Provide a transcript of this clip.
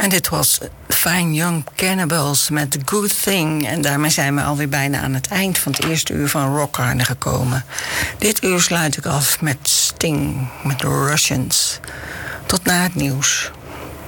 En dit was Fine Young Cannibals met The Good Thing. En daarmee zijn we alweer bijna aan het eind van het eerste uur van Rockharde gekomen. Dit uur sluit ik af met Sting, met The Russians. Tot na het nieuws.